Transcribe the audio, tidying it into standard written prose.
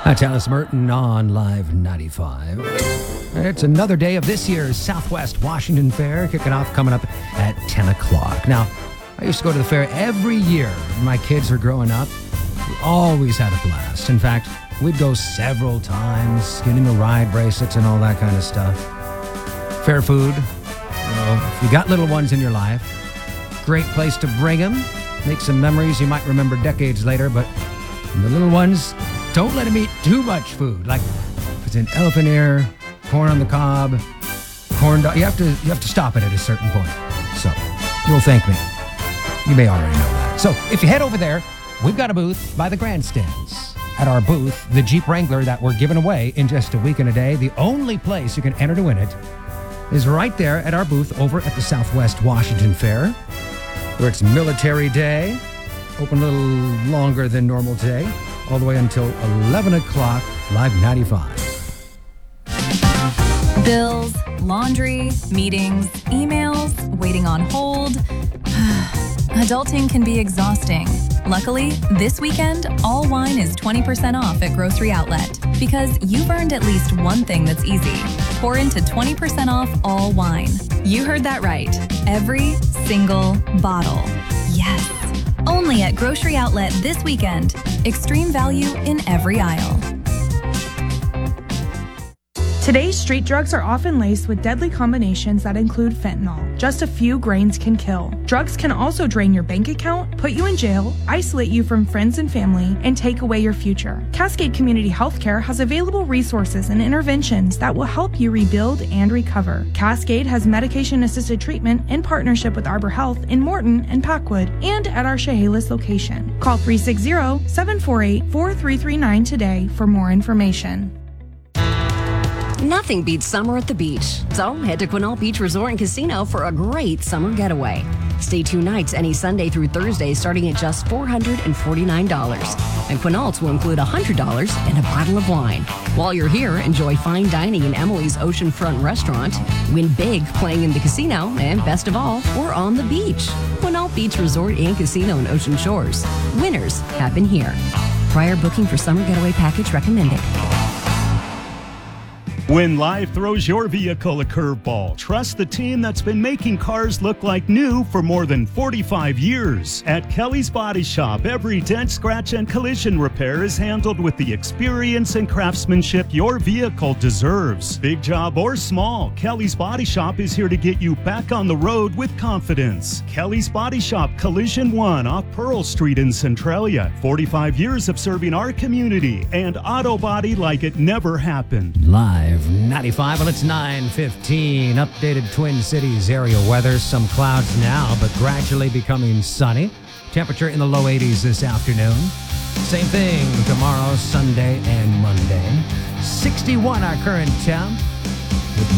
That's Alice Merton on Live 95. It's another day of this year's Southwest Washington Fair, kicking off coming up at 10 o'clock. Now, I used to go to the fair every year when my kids were growing up. We always had a blast. In fact, we'd go several times, getting the ride bracelets and all that kind of stuff. Fair food. If you got little ones in your life, great place to bring them. Make some memories you might remember decades later, but the little ones, don't let them eat too much food. Like if it's an elephant ear, corn on the cob, corn dog, you have to stop it at a certain point. So you'll thank me. You may already know that. So if you head over there, we've got a booth by the grandstands. At our booth, the Jeep Wrangler that we're giving away in just a week and a day, the only place you can enter to win it, is right there at our booth over at the Southwest Washington Fair, where it's Military Day, open a little longer than normal today, all the way until 11 o'clock, Live 95. Bills, laundry, meetings, emails, waiting on hold. Adulting can be exhausting. Luckily, this weekend, all wine is 20% off at Grocery Outlet because you've earned at least one thing that's easy. Pour into 20% off all wine. You heard that right. Every single bottle. Yes. Only at Grocery Outlet this weekend. Extreme value in every aisle. Today's street drugs are often laced with deadly combinations that include fentanyl. Just a few grains can kill. Drugs can also drain your bank account, put you in jail, isolate you from friends and family, and take away your future. Cascade Community Healthcare has available resources and interventions that will help you rebuild and recover. Cascade has medication-assisted treatment in partnership with Arbor Health in Morton and Packwood and at our Chehalis location. Call 360-748-4339 today for more information. Nothing beats summer at the beach. So head to Quinault Beach Resort and Casino for a great summer getaway. Stay 2 nights any Sunday through Thursday starting at just $449. And Quinault's will include $100 and a bottle of wine. While you're here, enjoy fine dining in Emily's Oceanfront Restaurant. Win big playing in the casino. And best of all, we're on the beach. Quinault Beach Resort and Casino in Ocean Shores. Winners happen here. Prior booking for summer getaway package recommended. When life throws your vehicle a curveball, trust the team that's been making cars look like new for more than 45 years. At Kelly's Body Shop, every dent, scratch, and collision repair is handled with the experience and craftsmanship your vehicle deserves. Big job or small, Kelly's Body Shop is here to get you back on the road with confidence. Kelly's Body Shop, Collision 1 off Pearl Street in Centralia. 45 years of serving our community and auto body like it never happened. Live 95, well, it's 9:15. Updated Twin Cities area weather. Some clouds now, but gradually becoming sunny. Temperature in the low 80s this afternoon. Same thing tomorrow, Sunday and Monday. 61 our current temp.